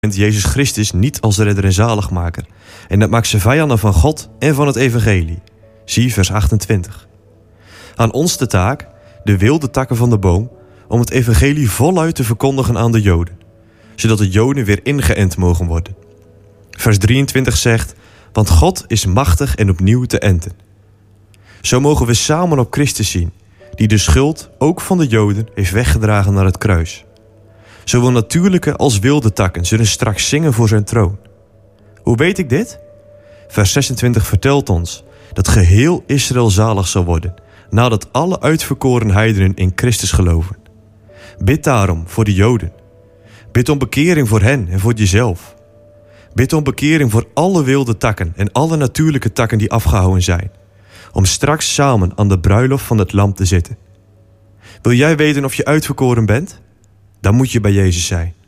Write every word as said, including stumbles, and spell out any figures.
Jezus Christus niet als redder en zaligmaker. En dat maakt ze vijanden van God en van het evangelie. Zie vers achtentwintig. Aan ons de taak, de wilde takken van de boom, om het evangelie voluit te verkondigen aan de Joden, zodat de Joden weer ingeënt mogen worden. Vers drieëntwintig zegt, want God is machtig en opnieuw te enten. Zo mogen we samen op Christus zien, die de schuld, ook van de Joden, heeft weggedragen naar het kruis. Zowel natuurlijke als wilde takken zullen straks zingen voor zijn troon. Hoe weet ik dit? Vers zesentwintig vertelt ons dat geheel Israël zalig zal worden, nadat alle uitverkoren heidenen in Christus geloven. Bid daarom voor de Joden. Bid om bekering voor hen en voor jezelf. Bid om bekering voor alle wilde takken en alle natuurlijke takken die afgehouden zijn, om straks samen aan de bruiloft van het lam te zitten. Wil jij weten of je uitverkoren bent? Dan moet je bij Jezus zijn.